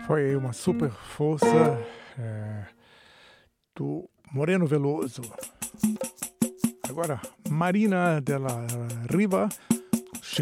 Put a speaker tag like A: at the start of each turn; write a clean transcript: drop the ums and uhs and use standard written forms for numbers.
A: Foi uma super força é, do Moreno Veloso. Agora, Marina della Riva